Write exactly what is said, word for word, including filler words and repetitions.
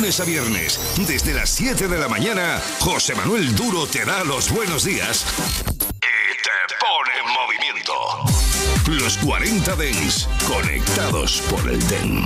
lunes a viernes, desde las siete de la mañana, José Manuel Duro te da los buenos días y te pone en movimiento. Los cuarenta Dents, conectados por el Dents.